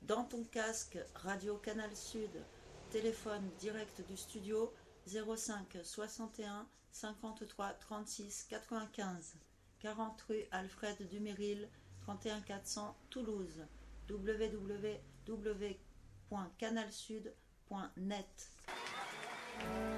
dans ton casque, Radio Canal Sud, téléphone direct du studio 05 61 53 36 95, 40 rue Alfred Duméril, 31 400 Toulouse, www.canalsud.net.